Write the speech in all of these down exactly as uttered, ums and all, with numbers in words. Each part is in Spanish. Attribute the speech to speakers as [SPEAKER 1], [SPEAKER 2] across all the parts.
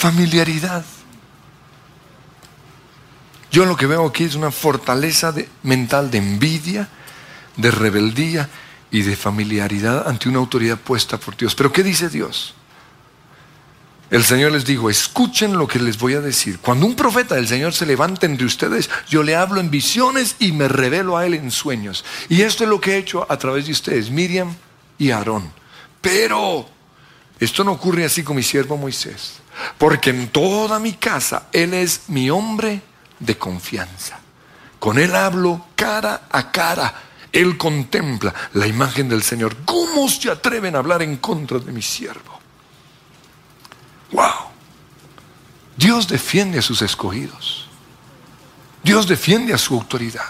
[SPEAKER 1] Familiaridad. Yo lo que veo aquí es una fortaleza de, mental de envidia, de rebeldía y de familiaridad ante una autoridad puesta por Dios. Pero ¿qué dice Dios? El Señor les dijo, escuchen lo que les voy a decir. Cuando un profeta del Señor se levanta entre ustedes, yo le hablo en visiones y me revelo a él en sueños. Y esto es lo que he hecho a través de ustedes, Miriam y Aarón. Pero esto no ocurre así con mi siervo Moisés, porque en toda mi casa él es mi hombre de confianza. Con él hablo cara a cara. Él contempla la imagen del Señor. ¿Cómo se atreven a hablar en contra de mi siervo? ¡Wow! Dios defiende a sus escogidos. Dios defiende a su autoridad.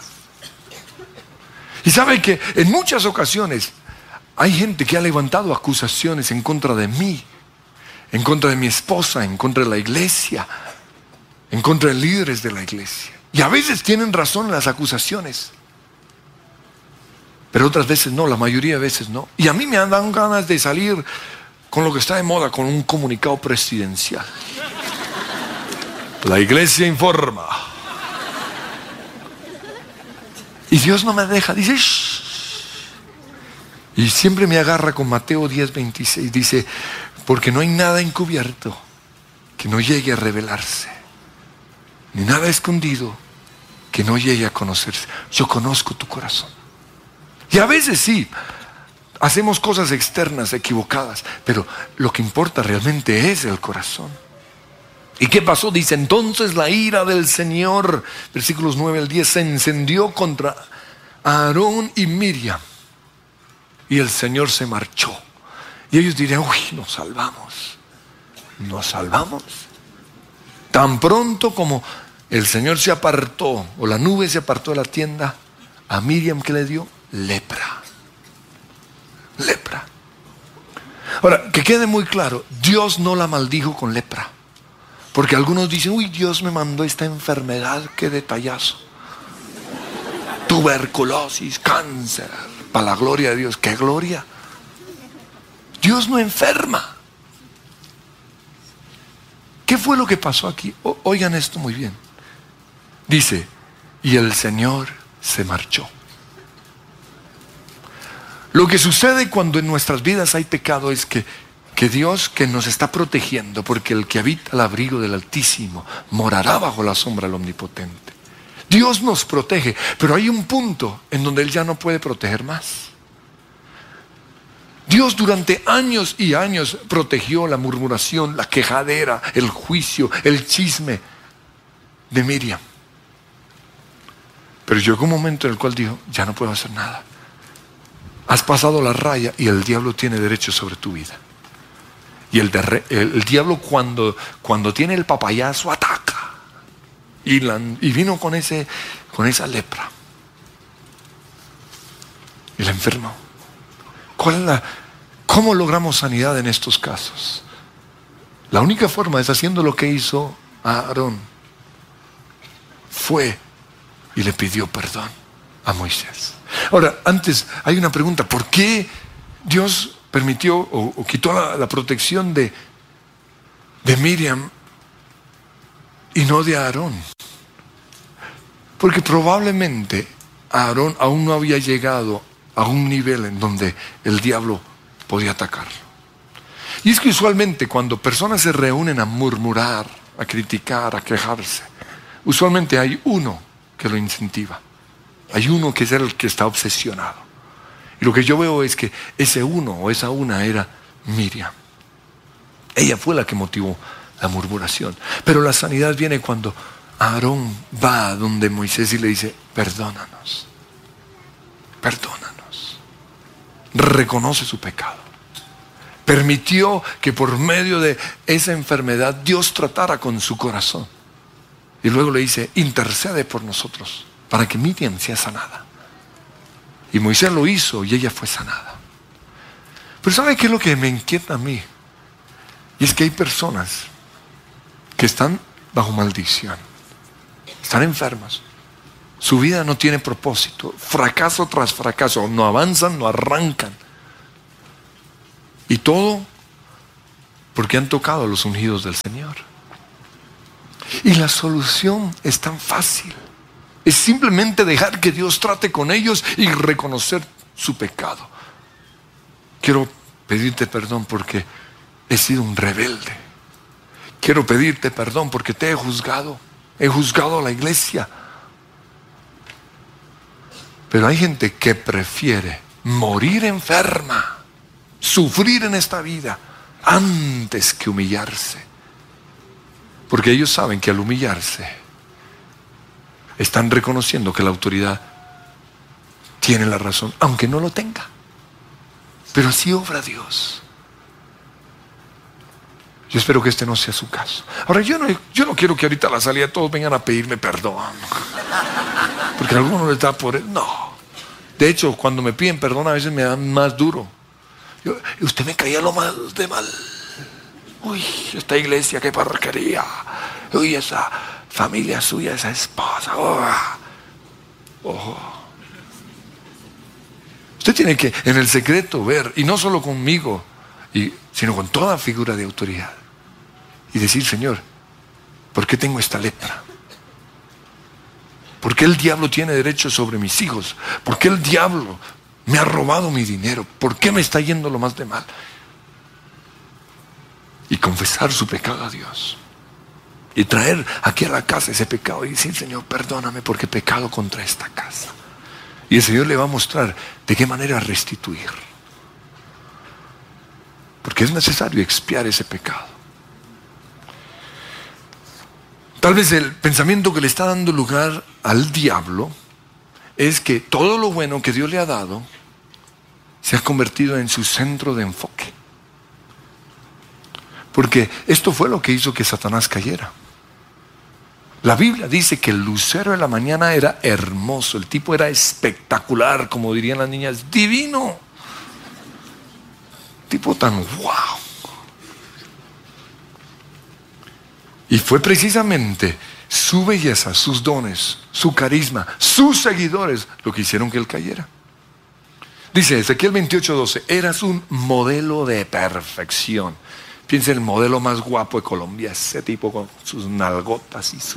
[SPEAKER 1] Y sabe que en muchas ocasiones hay gente que ha levantado acusaciones en contra de mí, en contra de mi esposa, en contra de la iglesia, en contra de líderes de la iglesia. Y a veces tienen razón las acusaciones, pero otras veces no, la mayoría de veces no. Y a mí me han dado ganas de salir con lo que está de moda, con un comunicado presidencial. La iglesia informa. Y Dios no me deja, dice, shh. Y siempre me agarra con Mateo diez veintiséis, dice, porque no hay nada encubierto que no llegue a revelarse, ni nada escondido que no llegue a conocerse. Yo conozco tu corazón. Y a veces sí, hacemos cosas externas equivocadas, pero lo que importa realmente es el corazón. ¿Y qué pasó? Dice, entonces la ira del Señor, versículos nueve al diez, se encendió contra Aarón y Miriam. Y el Señor se marchó. Y ellos dirían, uy, nos salvamos. Nos salvamos. Tan pronto como el Señor se apartó, o la nube se apartó de la tienda, a Miriam, ¿qué le dio? Lepra. Lepra. Ahora, que quede muy claro, Dios no la maldijo con lepra. Porque algunos dicen, uy, Dios me mandó esta enfermedad, qué detallazo. Tuberculosis, cáncer, para la gloria de Dios, qué gloria. Dios no enferma. ¿Qué fue lo que pasó aquí? O, oigan esto muy bien. Dice, y el Señor se marchó. Lo que sucede cuando en nuestras vidas hay pecado es que, que Dios que nos está protegiendo, porque el que habita al abrigo del Altísimo morará bajo la sombra del Omnipotente. Dios nos protege, pero hay un punto en donde Él ya no puede proteger más. Dios durante años y años protegió la murmuración, la quejadera, el juicio, el chisme de Miriam. Pero llegó un momento en el cual dijo, ya no puedo hacer nada. Has pasado la raya y el diablo tiene derecho sobre tu vida. Y el, de, el, el diablo cuando, cuando tiene el papayazo ataca. Y, la, y vino con, ese, con esa lepra. Y la enfermó. ¿Cuál es la, ¿Cómo logramos sanidad en estos casos? La única forma es haciendo lo que hizo Aarón. Fue y le pidió perdón a Moisés. Ahora, antes hay una pregunta. ¿Por qué Dios permitió o, o quitó la, la protección de, de Miriam y no de Aarón? Porque probablemente Aarón aún no había llegado a un nivel en donde el diablo podía atacarlo. Y es que usualmente cuando personas se reúnen a murmurar, a criticar, a quejarse, usualmente hay uno que lo incentiva. Hay uno que es el que está obsesionado. Y lo que yo veo es que ese uno o esa una era Miriam. Ella fue la que motivó la murmuración. Pero la sanidad viene cuando Aarón va a donde Moisés y le dice, perdónanos, perdónanos. Reconoce su pecado. Permitió que por medio de esa enfermedad Dios tratara con su corazón. Y luego le dice, intercede por nosotros para que Miriam sea sanada. Y Moisés lo hizo y ella fue sanada. Pero ¿sabe qué es lo que me inquieta a mí? Y es que hay personas que están bajo maldición. Están enfermas. Su vida no tiene propósito. Fracaso tras fracaso. No avanzan, no arrancan. Y todo porque han tocado los ungidos del Señor. Y la solución es tan fácil. Es simplemente dejar que Dios trate con ellos y reconocer su pecado. Quiero pedirte perdón porque he sido un rebelde. Quiero pedirte perdón porque te he juzgado. He juzgado a la iglesia. Pero hay gente que prefiere morir enferma, sufrir en esta vida, antes que humillarse. Porque ellos saben que al humillarse, están reconociendo que la autoridad tiene la razón, aunque no lo tenga. Pero así obra Dios. Yo espero que este no sea su caso. Ahora, yo no, yo no quiero que ahorita a la salida todos vengan a pedirme perdón. Porque a algunos les da por... No. De hecho, cuando me piden perdón, a veces me dan más duro. Yo, usted me caía lo más de mal. Uy, esta iglesia, qué porquería. Uy, esa familia suya, esa esposa. Oh. Oh. Usted tiene que en el secreto ver, y no solo conmigo, y, sino con toda figura de autoridad, y decir: Señor, ¿por qué tengo esta lepra? ¿Por qué el diablo tiene derecho sobre mis hijos? ¿Por qué el diablo me ha robado mi dinero? ¿Por qué me está yendo lo más de mal? Y confesar su pecado a Dios. Y traer aquí a la casa ese pecado y decir: Señor, perdóname porque he pecado contra esta casa. Y el Señor le va a mostrar de qué manera restituir. Porque es necesario expiar ese pecado. Tal vez el pensamiento que le está dando lugar al diablo es que todo lo bueno que Dios le ha dado se ha convertido en su centro de enfoque. Porque esto fue lo que hizo que Satanás cayera. La Biblia dice que el lucero de la mañana era hermoso, el tipo era espectacular, como dirían las niñas, divino. Tipo tan wow. Y fue precisamente su belleza, sus dones, su carisma, sus seguidores lo que hicieron que él cayera. Dice Ezequiel veintiocho doce, eras un modelo de perfección. Piensa en el modelo más guapo de Colombia, ese tipo con sus nalgotas y su...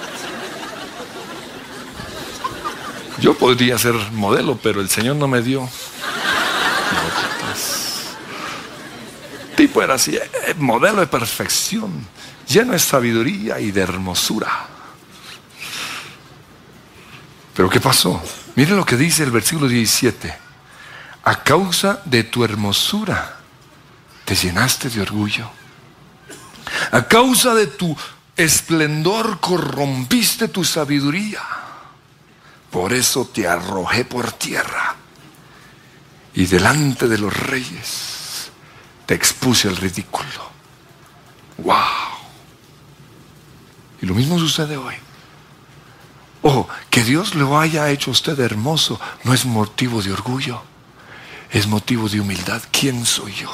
[SPEAKER 1] Yo podría ser modelo, pero el Señor no me dio nalgotas. El tipo era así, modelo de perfección, lleno de sabiduría y de hermosura. Pero ¿qué pasó? Miren lo que dice el versículo diecisiete. A causa de tu hermosura te llenaste de orgullo. A causa de tu esplendor corrompiste tu sabiduría. Por eso te arrojé por tierra y delante de los reyes te expuse al ridículo. ¡Wow! Y lo mismo sucede hoy. Ojo, que Dios lo haya hecho a usted hermoso no es motivo de orgullo, es motivo de humildad. ¿Quién soy yo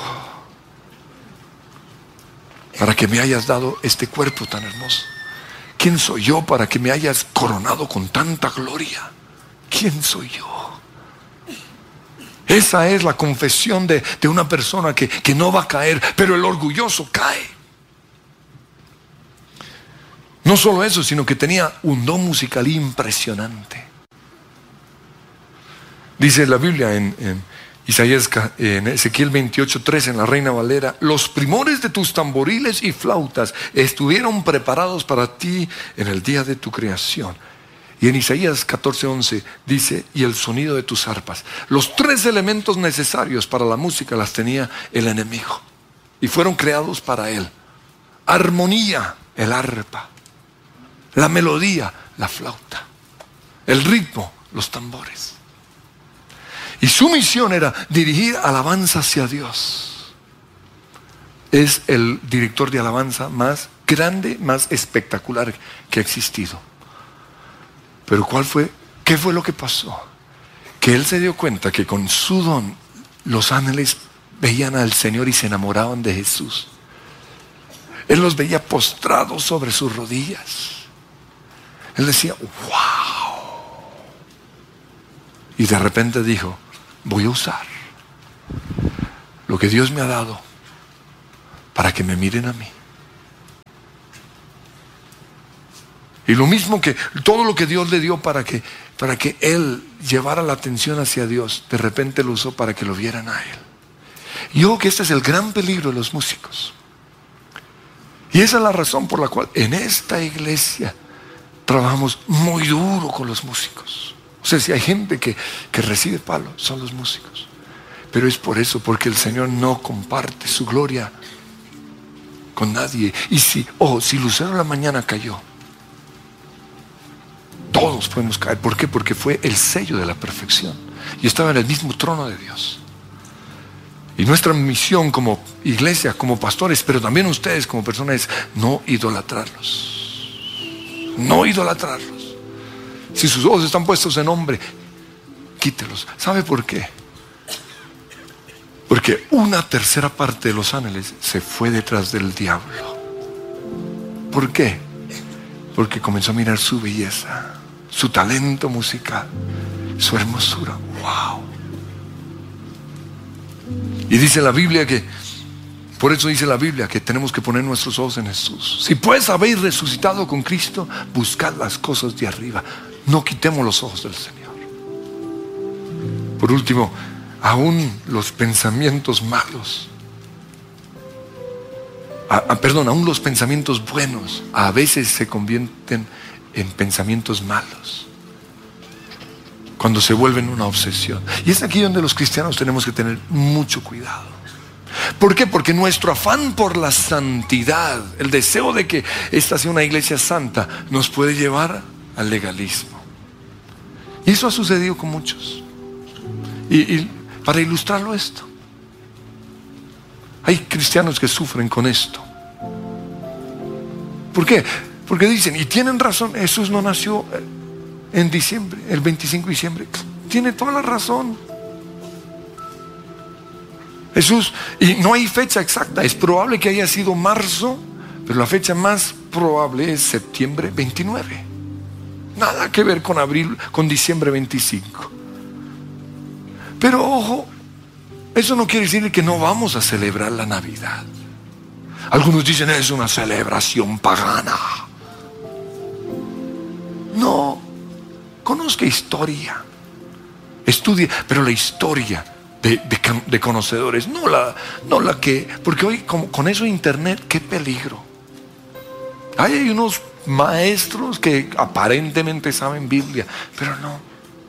[SPEAKER 1] para que me hayas dado este cuerpo tan hermoso? ¿Quién soy yo para que me hayas coronado con tanta gloria? ¿Quién soy yo? Esa es la confesión de, de una persona que, que no va a caer, pero el orgulloso cae. No solo eso, sino que tenía un don musical impresionante. Dice la Biblia en, en Isaías, en Ezequiel veintiocho trece, en la Reina Valera, los primores de tus tamboriles y flautas estuvieron preparados para ti en el día de tu creación. Y en Isaías catorce once dice, y el sonido de tus arpas. Los tres elementos necesarios para la música las tenía el enemigo y fueron creados para él. Armonía, el arpa. La melodía, la flauta. El ritmo, los tambores. Y su misión era dirigir alabanza hacia Dios. Es el director de alabanza más grande, más espectacular que ha existido. Pero ¿cuál fue? ¿Qué fue lo que pasó? Que él se dio cuenta que con su don los ángeles veían al Señor y se enamoraban de Jesús. Él los veía postrados sobre sus rodillas. Él decía, wow. Y de repente dijo, voy a usar lo que Dios me ha dado para que me miren a mí. Y lo mismo que todo lo que Dios le dio para que, para que él llevara la atención hacia Dios, de repente lo usó para que lo vieran a él. Y ojo que este es el gran peligro de los músicos. Y esa es la razón por la cual en esta iglesia trabajamos muy duro con los músicos. O sea, si hay gente que, que recibe palo, son los músicos. Pero es por eso, porque el Señor no comparte su gloria con nadie. Y si, ojo, si Lucero en la mañana cayó, todos podemos caer. ¿Por qué? Porque fue el sello de la perfección y estaba en el mismo trono de Dios. Y nuestra misión como iglesia, como pastores, pero también ustedes como personas, es no idolatrarlos. No idolatrarlos. Si sus ojos están puestos en hombre, quítelos. ¿Sabe por qué? Porque una tercera parte de los ángeles se fue detrás del diablo. ¿Por qué? Porque comenzó a mirar su belleza, su talento musical, su hermosura. ¡Wow! Y dice la Biblia que, por eso dice la Biblia que tenemos que poner nuestros ojos en Jesús. Si pues habéis resucitado con Cristo, buscad las cosas de arriba. No quitemos los ojos del Señor. Por último, aún los pensamientos malos, a, a, perdón, aún los pensamientos buenos a veces se convierten en pensamientos malos cuando se vuelven una obsesión. Y es aquí donde los cristianos tenemos que tener mucho cuidado. ¿Por qué? Porque nuestro afán por la santidad, el deseo de que esta sea una iglesia santa, nos puede llevar al legalismo. Y eso ha sucedido con muchos. Y, y para ilustrarlo esto, hay cristianos que sufren con esto. ¿Por qué? Porque dicen, y tienen razón, Jesús no nació en diciembre, el veinticinco de diciembre. Tiene toda la razón. Jesús, y no hay fecha exacta, es probable que haya sido marzo, pero la fecha más probable es septiembre veintinueve. Nada que ver con abril, con diciembre veinticinco. Pero ojo, eso no quiere decir que no vamos a celebrar la Navidad. Algunos dicen es una celebración pagana. No, conozca historia, estudie, pero la historia de, de, de conocedores, no la, no la que, porque hoy con, con eso internet, qué peligro. Hay, hay unos maestros que aparentemente saben Biblia, pero no.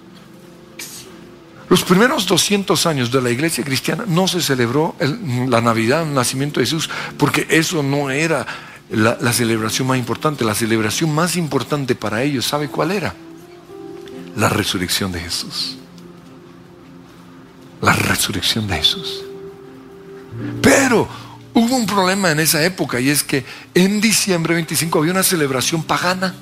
[SPEAKER 1] Los primeros doscientos años de la iglesia cristiana no se celebró el, la Navidad, el nacimiento de Jesús, porque eso no era la, la celebración más importante. La celebración más importante para ellos, ¿sabe cuál era? La resurrección de Jesús. La resurrección de Jesús. Pero hubo un problema en esa época, y es que en diciembre veinticinco había una celebración pagana.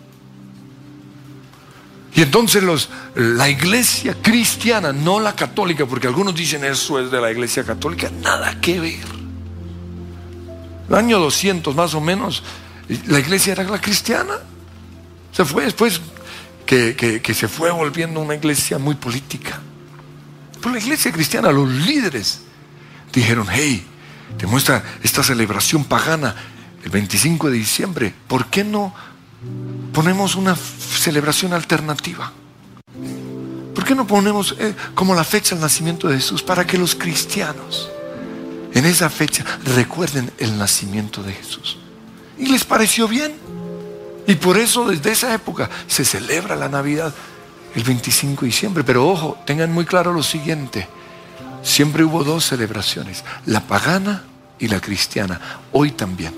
[SPEAKER 1] Y entonces los, la iglesia cristiana, no la católica, porque algunos dicen eso es de la iglesia católica, nada que ver. El año doscientos más o menos, la iglesia era la cristiana. Se fue después que, que, que se fue volviendo una iglesia muy política. Pero la iglesia cristiana, los líderes dijeron, hey, te muestra esta celebración pagana el veinticinco de diciembre, ¿por qué no ponemos una celebración alternativa? ¿Por qué no ponemos eh, como la fecha del nacimiento de Jesús, para que los cristianos en esa fecha recuerden el nacimiento de Jesús? Y les pareció bien, y por eso desde esa época se celebra la Navidad el veinticinco de diciembre. Pero ojo, tengan muy claro lo siguiente: siempre hubo dos celebraciones, la pagana y la cristiana, hoy también.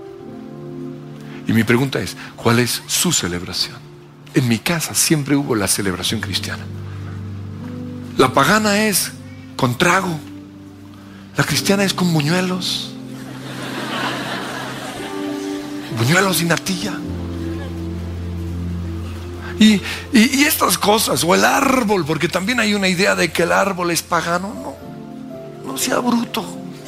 [SPEAKER 1] Y mi pregunta es, ¿cuál es su celebración? En mi casa siempre hubo la celebración cristiana. La pagana es con trago, la cristiana es con buñuelos. Buñuelos y natilla. Y, y, y estas cosas, o el árbol, porque también hay una idea de que el árbol es pagano. No, no sea bruto.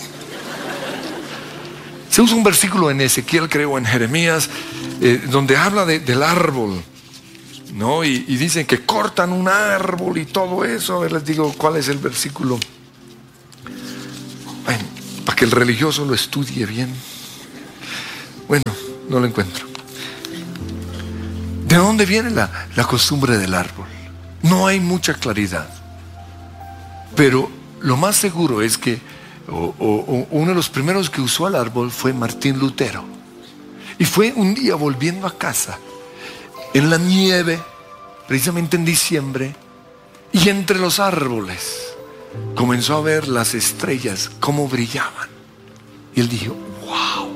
[SPEAKER 1] Se usa un versículo en Ezequiel, creo, en Jeremías, eh, donde habla de, del árbol, ¿no? Y, y dicen que cortan un árbol y todo eso. A ver, les digo cuál es el versículo. Bueno, para que el religioso lo estudie bien. Bueno, no lo encuentro. ¿De dónde viene la, la costumbre del árbol? No hay mucha claridad. Pero lo más seguro es que o, o, o uno de los primeros que usó el árbol fue Martín Lutero. Y fue un día volviendo a casa, en la nieve, precisamente en diciembre, y entre los árboles comenzó a ver las estrellas, cómo brillaban. Y él dijo, wow.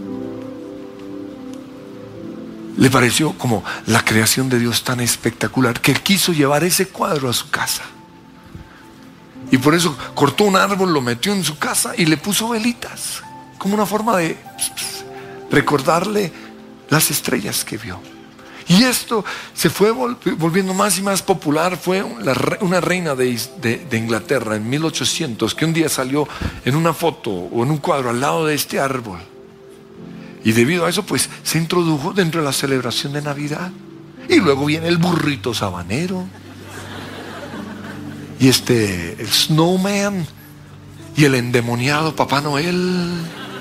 [SPEAKER 1] Le pareció como la creación de Dios tan espectacular que quiso llevar ese cuadro a su casa. Y por eso cortó un árbol, lo metió en su casa y le puso velitas, como una forma de recordarle las estrellas que vio. Y esto se fue volviendo más y más popular. Fue una reina de, de, de Inglaterra en mil ochocientos que un día salió en una foto o en un cuadro al lado de este árbol. Y debido a eso pues se introdujo dentro de la celebración de Navidad. Y luego viene el burrito sabanero, y este, el snowman, y el endemoniado Papá Noel.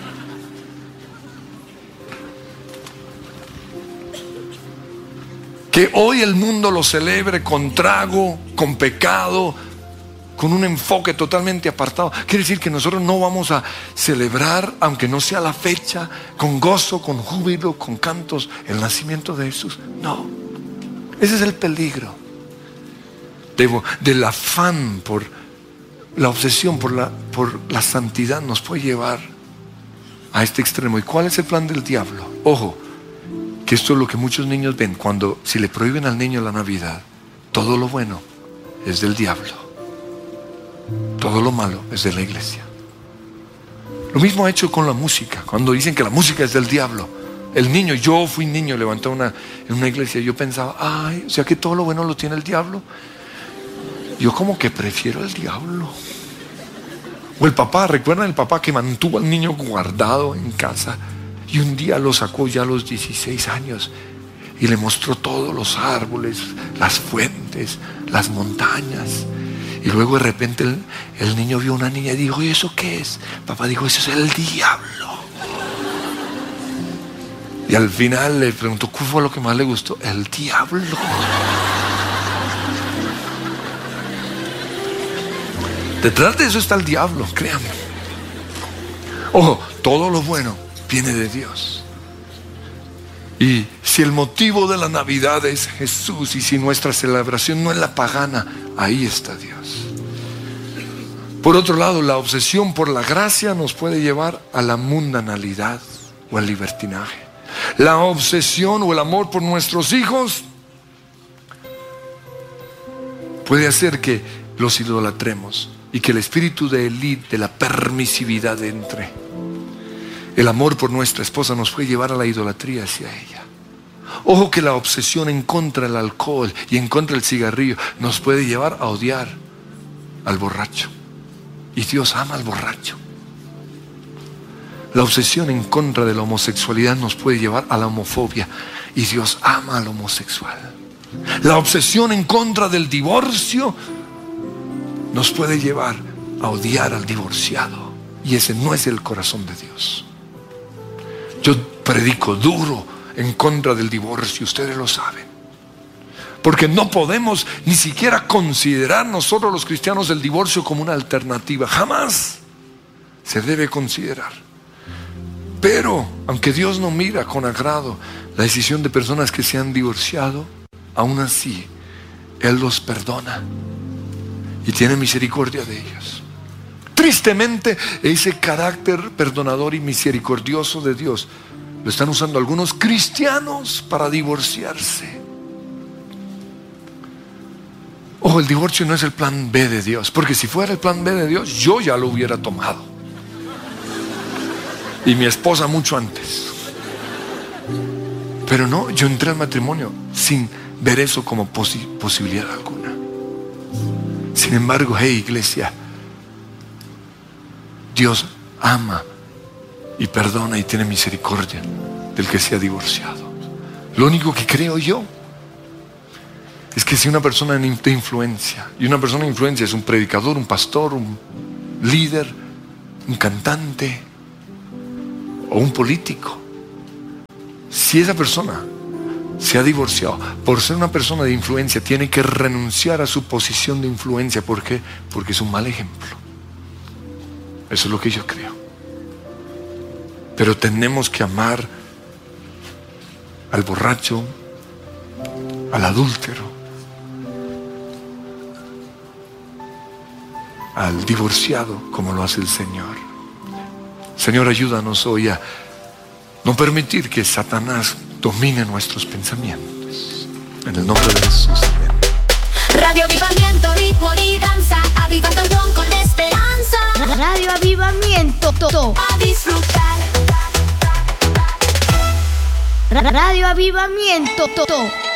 [SPEAKER 1] Que hoy el mundo lo celebre con trago, con pecado, con un enfoque totalmente apartado. Quiere decir que nosotros no vamos a celebrar, aunque no sea la fecha, con gozo, con júbilo, con cantos, el nacimiento de Jesús. No, ese es el peligro de, del afán por la obsesión por la, por la santidad. Nos puede llevar a este extremo. ¿Y cuál es el plan del diablo? Ojo, que esto es lo que muchos niños ven cuando, si le prohíben al niño la Navidad, todo lo bueno es del diablo, todo lo malo es de la iglesia. Lo mismo ha hecho con la música. Cuando dicen que la música es del diablo, el niño, yo fui niño, levanté una, en una iglesia, yo pensaba, ay, o sea que todo lo bueno lo tiene el diablo. Yo como que prefiero el diablo. O el papá, ¿recuerdan el papá que mantuvo al niño guardado en casa? Y un día lo sacó ya a los dieciséis años y le mostró todos los árboles, las fuentes, las montañas. Y luego de repente el, el niño vio a una niña y dijo, ¿y eso qué es? Papá dijo, eso es el diablo. Y al final le preguntó, ¿cuál fue lo que más le gustó? El diablo. Detrás de eso está el diablo, créanme. Ojo, todo lo bueno viene de Dios. Y si el motivo de la Navidad es Jesús, y si nuestra celebración no es la pagana, ahí está Dios. Por otro lado, la obsesión por la gracia nos puede llevar a la mundanalidad o al libertinaje. La obsesión o el amor por nuestros hijos puede hacer que los idolatremos y que el espíritu de élite, de la permisividad entre. El amor por nuestra esposa nos puede llevar a la idolatría hacia ella. Ojo que la obsesión en contra del alcohol y en contra del cigarrillo nos puede llevar a odiar al borracho. Y Dios ama al borracho. La obsesión en contra de la homosexualidad nos puede llevar a la homofobia. Y Dios ama al homosexual. La obsesión en contra del divorcio nos puede llevar a odiar al divorciado. Y ese no es el corazón de Dios. Yo predico duro en contra del divorcio, ustedes lo saben. Porque no podemos ni siquiera considerar nosotros los cristianos el divorcio como una alternativa. Jamás se debe considerar. Pero, aunque Dios no mira con agrado la decisión de personas que se han divorciado, aún así, Él los perdona y tiene misericordia de ellos. Tristemente, ese carácter perdonador y misericordioso de Dios lo están usando algunos cristianos para divorciarse. Ojo, el divorcio no es el plan B de Dios, porque si fuera el plan B de Dios, yo ya lo hubiera tomado. Y mi esposa mucho antes. Pero no, yo entré al matrimonio sin ver eso como posi- posibilidad alguna. Sin embargo, hey iglesia, Dios ama y perdona y tiene misericordia del que se ha divorciado. Lo único que creo yo es que si una persona de influencia, y una persona de influencia es un predicador, un pastor, un líder, un cantante o un político, si esa persona se ha divorciado, por ser una persona de influencia, tiene que renunciar a su posición de influencia. ¿Por qué? Porque es un mal ejemplo. Eso es lo que yo creo. Pero tenemos que amar al borracho, al adúltero, al divorciado, como lo hace el Señor. Señor, ayúdanos hoy a no permitir que Satanás domine nuestros pensamientos. En el nombre de Jesús, amén.
[SPEAKER 2] Radio Avivamiento, ritmo y danza, avivando el don con esperanza.
[SPEAKER 3] Radio Avivamiento, to, to.
[SPEAKER 2] A disfrutar.
[SPEAKER 3] Radio Avivamiento, to, to.